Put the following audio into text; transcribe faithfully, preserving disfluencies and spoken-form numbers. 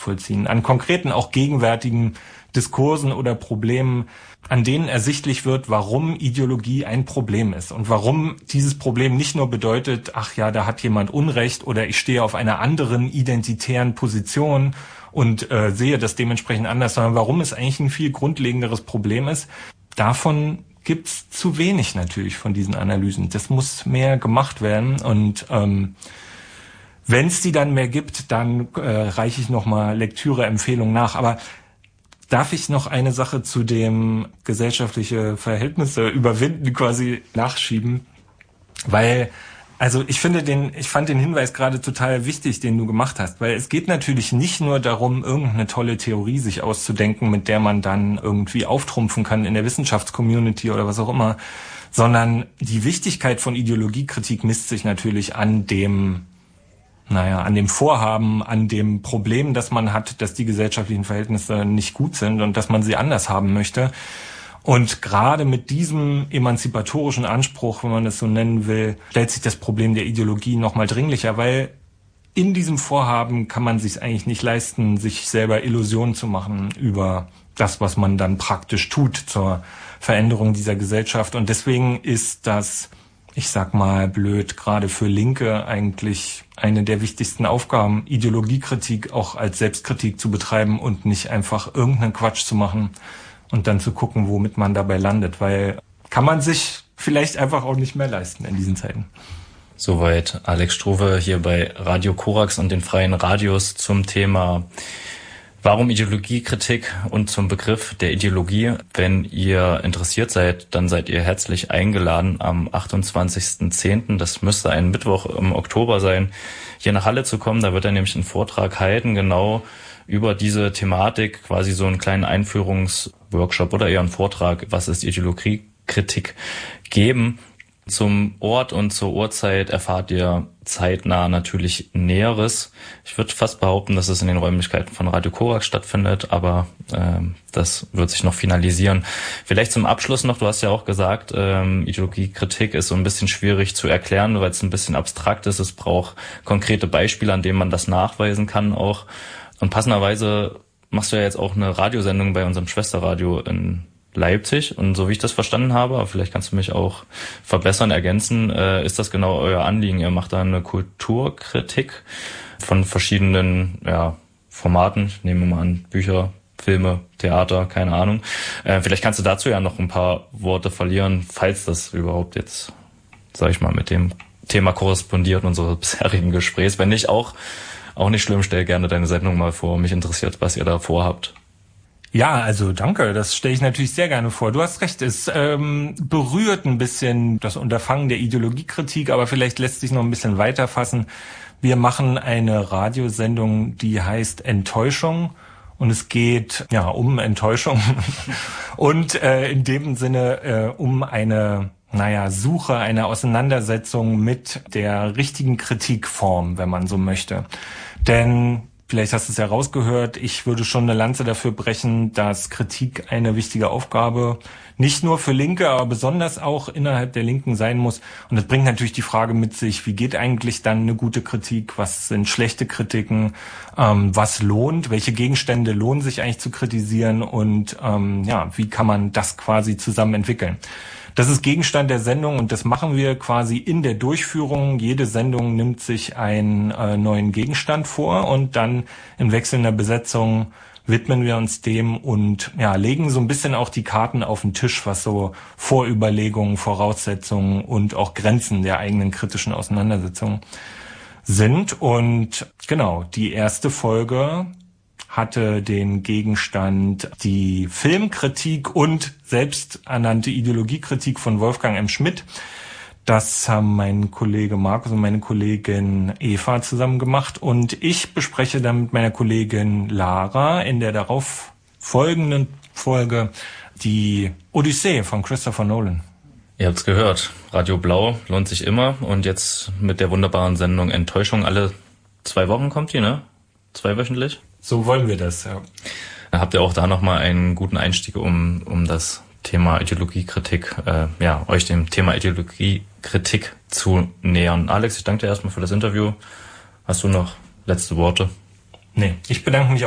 nachvollziehen. An konkreten, auch gegenwärtigen Diskursen oder Problemen, an denen ersichtlich wird, warum Ideologie ein Problem ist und warum dieses Problem nicht nur bedeutet, ach ja, da hat jemand Unrecht oder ich stehe auf einer anderen identitären Position und äh, sehe das dementsprechend anders, sondern warum es eigentlich ein viel grundlegenderes Problem ist. Davon gibt's zu wenig natürlich von diesen Analysen. Das muss mehr gemacht werden und ähm, wenn es die dann mehr gibt, dann äh, reiche ich nochmal Lektüreempfehlungen nach. Aber darf ich noch eine Sache zu dem gesellschaftliche Verhältnisse überwinden quasi nachschieben? Weil, also ich finde den, ich fand den Hinweis gerade total wichtig, den du gemacht hast, weil es geht natürlich nicht nur darum, irgendeine tolle Theorie sich auszudenken, mit der man dann irgendwie auftrumpfen kann in der Wissenschaftscommunity oder was auch immer, sondern die Wichtigkeit von Ideologiekritik misst sich natürlich an dem Naja, an dem Vorhaben, an dem Problem, das man hat, dass die gesellschaftlichen Verhältnisse nicht gut sind und dass man sie anders haben möchte. Und gerade mit diesem emanzipatorischen Anspruch, wenn man das so nennen will, stellt sich das Problem der Ideologie nochmal dringlicher, weil in diesem Vorhaben kann man sich eigentlich nicht leisten, sich selber Illusionen zu machen über das, was man dann praktisch tut zur Veränderung dieser Gesellschaft. Und deswegen ist das, ich sag mal blöd, gerade für Linke eigentlich eine der wichtigsten Aufgaben, Ideologiekritik auch als Selbstkritik zu betreiben und nicht einfach irgendeinen Quatsch zu machen und dann zu gucken, womit man dabei landet, weil kann man sich vielleicht einfach auch nicht mehr leisten in diesen Zeiten. Soweit Alex Struve hier bei Radio Korax und den freien Radios zum Thema Warum Ideologiekritik und zum Begriff der Ideologie. Wenn ihr interessiert seid, dann seid ihr herzlich eingeladen am achtundzwanzigsten zehnten Das müsste ein Mittwoch im Oktober sein, hier nach Halle zu kommen. Da wird er nämlich einen Vortrag halten, genau über diese Thematik, quasi so einen kleinen Einführungsworkshop oder eher einen Vortrag, was ist Ideologiekritik, geben. Zum Ort und zur Uhrzeit erfahrt ihr zeitnah natürlich Näheres. Ich würde fast behaupten, dass es in den Räumlichkeiten von Radio Korax stattfindet, aber ähm, das wird sich noch finalisieren. Vielleicht zum Abschluss noch, du hast ja auch gesagt, ähm, Ideologiekritik ist so ein bisschen schwierig zu erklären, weil es ein bisschen abstrakt ist. Es braucht konkrete Beispiele, an denen man das nachweisen kann auch. Und passenderweise machst du ja jetzt auch eine Radiosendung bei unserem Schwesterradio in Leipzig und so wie ich das verstanden habe, aber vielleicht kannst du mich auch verbessern, ergänzen, äh, ist das genau euer Anliegen. Ihr macht da eine Kulturkritik von verschiedenen ja, Formaten, ich nehme mal an, Bücher, Filme, Theater, keine Ahnung. Äh, vielleicht kannst du dazu ja noch ein paar Worte verlieren, falls das überhaupt jetzt, sag ich mal, mit dem Thema korrespondiert unseres bisherigen Gesprächs. Wenn nicht, auch, auch nicht schlimm, stell gerne deine Sendung mal vor. Mich interessiert, was ihr da vorhabt. Ja, also danke, das stelle ich natürlich sehr gerne vor. Du hast recht, es ähm, berührt ein bisschen das Unterfangen der Ideologiekritik, aber vielleicht lässt sich noch ein bisschen weiter fassen. Wir machen eine Radiosendung, die heißt Enttäuschung und es geht ja um Enttäuschung und äh, in dem Sinne äh, um eine naja, Suche, eine Auseinandersetzung mit der richtigen Kritikform, wenn man so möchte. Denn vielleicht hast du es ja rausgehört, ich würde schon eine Lanze dafür brechen, dass Kritik eine wichtige Aufgabe nicht nur für Linke, aber besonders auch innerhalb der Linken sein muss. Und das bringt natürlich die Frage mit sich, wie geht eigentlich dann eine gute Kritik? Was sind schlechte Kritiken? Ähm, was lohnt? Welche Gegenstände lohnen sich eigentlich zu kritisieren? Und ähm, ja, wie kann man das quasi zusammen entwickeln? Das ist Gegenstand der Sendung und das machen wir quasi in der Durchführung. Jede Sendung nimmt sich einen äh, neuen Gegenstand vor und dann in wechselnder Besetzung widmen wir uns dem und ja, legen so ein bisschen auch die Karten auf den Tisch, was so Vorüberlegungen, Voraussetzungen und auch Grenzen der eigenen kritischen Auseinandersetzung sind. Und genau, die erste Folge hatte den Gegenstand die Filmkritik und selbsternannte Ideologiekritik von Wolfgang M. Schmidt. Das haben mein Kollege Markus und meine Kollegin Eva zusammen gemacht und ich bespreche dann mit meiner Kollegin Lara in der darauf folgenden Folge die Odyssee von Christopher Nolan. Ihr habt's gehört, Radio Blau lohnt sich immer und jetzt mit der wunderbaren Sendung Enttäuschung. Alle zwei Wochen kommt die, ne? Zweiwöchentlich? So wollen wir das, ja. Habt ihr auch da nochmal einen guten Einstieg, um um das Thema Ideologiekritik, äh, ja, euch dem Thema Ideologiekritik zu nähern. Alex, ich danke dir erstmal für das Interview. Hast du noch letzte Worte? Nee, ich bedanke mich